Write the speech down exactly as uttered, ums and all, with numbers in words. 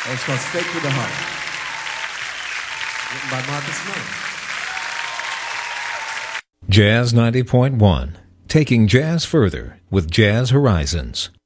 It's called Straight to the Heart. Written by Marcus Miller. Jazz ninety point one, taking jazz further with Jazz Horizons.